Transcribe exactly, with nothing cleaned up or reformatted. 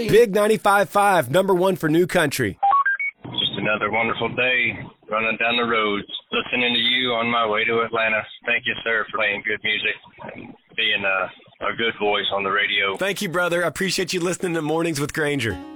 day. Big ninety-five point five, number one for New Country. Just another wonderful day running down the roads, listening to you on my way to Atlanta. Thank you, sir, for playing good music and being a, a good voice on the radio. Thank you, brother. I appreciate you listening to Mornings with Granger.